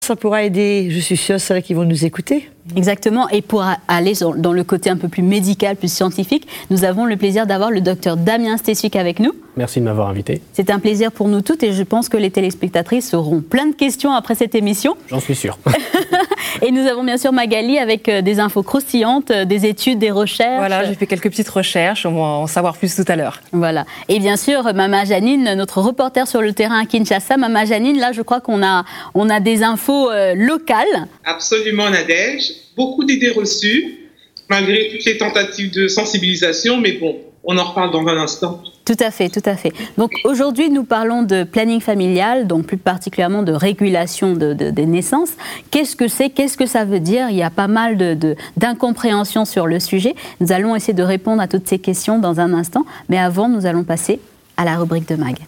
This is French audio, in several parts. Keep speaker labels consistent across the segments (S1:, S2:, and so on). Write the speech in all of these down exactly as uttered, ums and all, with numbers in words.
S1: Ça pourra aider, je suis sûre, celles qui vont nous écouter.
S2: Exactement, et pour aller dans le côté un peu plus médical, plus scientifique, nous avons le plaisir d'avoir le docteur Damien Stesiuk avec nous.
S3: Merci de m'avoir invité.
S2: C'est un plaisir pour nous toutes et je pense que les téléspectatrices auront plein de questions après cette émission.
S3: J'en suis sûr.
S2: Et nous avons bien sûr Magali avec des infos croustillantes, des études, des recherches.
S4: Voilà, j'ai fait quelques petites recherches, on va en savoir plus tout à l'heure.
S2: Voilà, et bien sûr Mama Janine, notre reporter sur le terrain à Kinshasa. Mama Janine, là je crois qu'on a, on a des infos euh, locales.
S5: Absolument Nadège, beaucoup d'idées reçues, malgré toutes les tentatives de sensibilisation, mais bon, on en reparle dans un instant.
S2: Tout à fait, tout à fait. Donc aujourd'hui, nous parlons de planning familial, donc plus particulièrement de régulation de, de, des naissances. Qu'est-ce que c'est ? Qu'est-ce que ça veut dire ? Il y a pas mal de, de, d'incompréhension sur le sujet. Nous allons essayer de répondre à toutes ces questions dans un instant, mais avant, nous allons passer à la rubrique de Mag.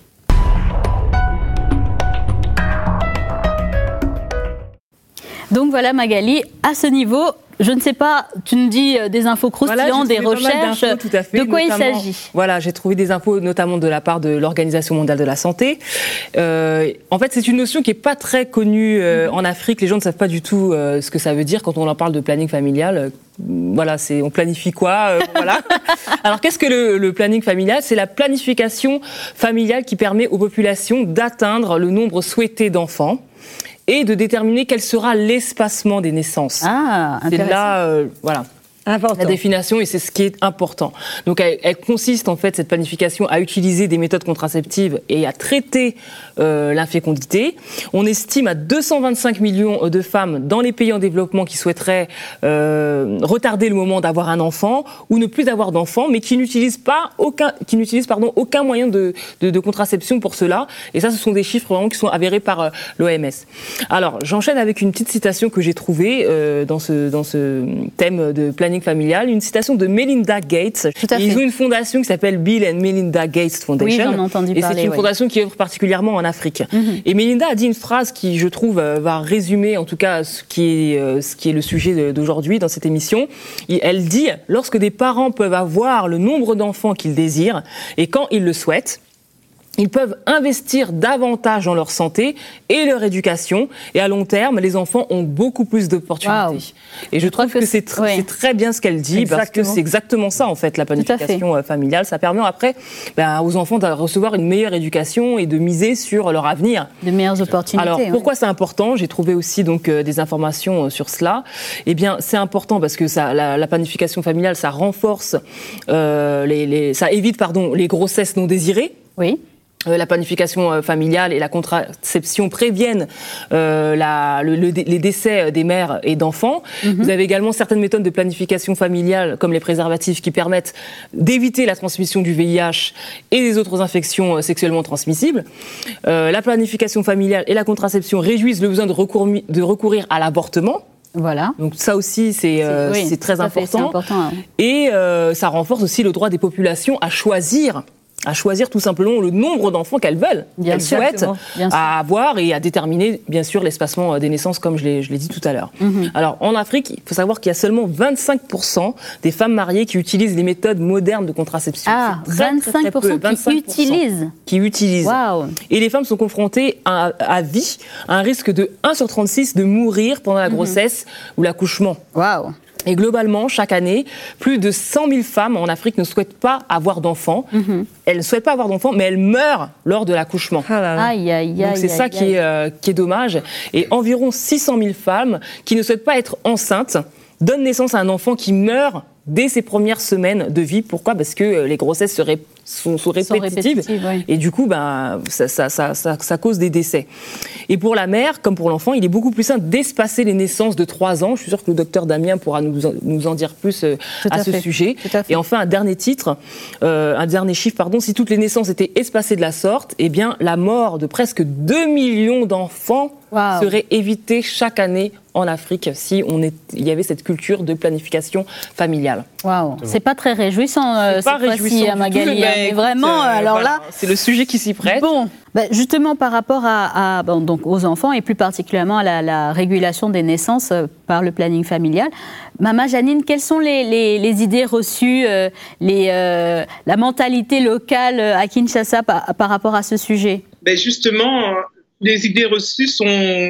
S2: Donc voilà Magali, à ce niveau, je ne sais pas, tu nous dis des infos croustillantes,
S4: voilà,
S2: des recherches,
S4: tout à fait,
S2: de quoi il
S4: notamment,
S2: s'agit ?
S4: Voilà, j'ai trouvé des infos notamment de la part de l'Organisation mondiale de la santé. Euh, en fait, c'est une notion qui n'est pas très connue euh, en Afrique, les gens ne savent pas du tout euh, ce que ça veut dire quand on en parle de planning familial. Voilà, c'est, on planifie quoi euh, voilà. Alors, qu'est-ce que le, le planning familial ? C'est la planification familiale qui permet aux populations d'atteindre le nombre souhaité d'enfants et de déterminer quel sera l'espacement des naissances.
S2: Ah, intéressant.
S4: C'est là, euh, voilà.
S1: Important.
S4: La définition, et c'est ce qui est important. Donc, elle, elle consiste, en fait, cette planification, à utiliser des méthodes contraceptives et à traiter euh, l'infécondité. On estime à deux cent vingt-cinq millions de femmes dans les pays en développement qui souhaiteraient euh, retarder le moment d'avoir un enfant ou ne plus avoir d'enfant, mais qui n'utilisent pas aucun, qui n'utilisent pardon aucun moyen de, de, de contraception pour cela. Et ça, ce sont des chiffres vraiment qui sont avérés par euh, l'O M S. Alors, j'enchaîne avec une petite citation que j'ai trouvée euh, dans ce dans ce thème de planning familial, une citation de Melinda Gates.
S2: Tout à fait.
S4: Ils ont une fondation qui s'appelle Bill and Melinda Gates Foundation.
S2: Oui, j'en ai entendu
S4: et
S2: parler,
S4: c'est une
S2: oui.
S4: fondation qui œuvre particulièrement en Afrique. Mm-hmm. Et Melinda a dit une phrase qui, je trouve, va résumer en tout cas ce qui est, ce qui est le sujet d'aujourd'hui dans cette émission. Elle dit « Lorsque des parents peuvent avoir le nombre d'enfants qu'ils désirent et quand ils le souhaitent, ils peuvent investir davantage dans leur santé et leur éducation. Et à long terme, les enfants ont beaucoup plus d'opportunités. Wow. Et je, je trouve que, que c'est, tr- oui. c'est très bien ce qu'elle dit, exactement. Parce que c'est exactement ça, en fait, la planification familiale. Ça permet après ben, aux enfants de recevoir une meilleure éducation et de miser sur leur avenir.
S2: De meilleures opportunités.
S4: Alors, pourquoi oui. c'est important ? J'ai trouvé aussi donc, euh, des informations euh, sur cela. Eh bien, c'est important parce que ça, la, la planification familiale, ça renforce, euh, les, les, ça évite pardon, les grossesses non désirées.
S2: Oui.
S4: La planification familiale et la contraception préviennent euh, la, le, le, les décès des mères et d'enfants. Mm-hmm. Vous avez également certaines méthodes de planification familiale, comme les préservatifs, qui permettent d'éviter la transmission du V I H et des autres infections sexuellement transmissibles. Euh, la planification familiale et la contraception réduisent le besoin de, recours, de recourir à l'avortement.
S2: Voilà.
S4: Donc ça aussi, c'est, c'est, euh, oui, c'est très important.
S2: Fait, c'est important hein.
S4: Et euh, ça renforce aussi le droit des populations à choisir à choisir tout simplement le nombre d'enfants qu'elles veulent, bien qu'elles souhaitent à avoir et à déterminer, bien sûr, l'espacement des naissances, comme je l'ai, je l'ai dit tout à l'heure. Mm-hmm. Alors, en Afrique, il faut savoir qu'il y a seulement vingt-cinq pour cent des femmes mariées qui utilisent les méthodes modernes de contraception.
S2: Ah, très, vingt-cinq pour cent très, très peu. qui utilisent
S4: Qui utilisent.
S2: Wow.
S4: Et les femmes sont confrontées à, à vie à un risque de un sur trente-six de mourir pendant la grossesse mm-hmm. ou l'accouchement.
S2: Waouh.
S4: Et globalement, chaque année, plus de cent mille femmes en Afrique ne souhaitent pas avoir d'enfants. Mm-hmm. Elles ne souhaitent pas avoir d'enfants, mais elles meurent lors de l'accouchement.
S2: Ah là là. Aïe, aïe,
S4: Donc c'est
S2: aïe,
S4: ça
S2: aïe,
S4: qui, est, euh, qui est dommage. Et environ six cent mille femmes qui ne souhaitent pas être enceintes donnent naissance à un enfant qui meurt dès ses premières semaines de vie. Pourquoi ? Parce que les grossesses seraient sont, sont répétitives, sont répétitives oui. et du coup ben, ça, ça, ça, ça, ça cause des décès. Et pour la mère, comme pour l'enfant, il est beaucoup plus simple d'espacer les naissances de trois ans. Je suis sûre que le docteur Damien pourra nous en, nous en dire plus euh, à, à ce fait. sujet. Et enfin, un dernier titre, euh, un dernier chiffre, pardon, si toutes les naissances étaient espacées de la sorte, eh bien la mort de presque deux millions d'enfants wow. serait évitée chaque année en Afrique si on est, il y avait cette culture de planification familiale.
S2: Waouh, c'est pas très réjouissant euh,
S4: c'est pas
S2: cette fois-ci à Magali, mais, mais vraiment, euh, alors
S4: voilà,
S2: là,
S4: c'est le sujet qui s'y prête.
S2: Bon, bah justement par rapport à, à bon, donc aux enfants et plus particulièrement à la, la régulation des naissances euh, par le planning familial, Mama Janine, quelles sont les, les, les idées reçues, euh, les, euh, la mentalité locale à Kinshasa par, par rapport à ce sujet ?
S5: Ben justement, les idées reçues sont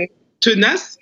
S5: tenace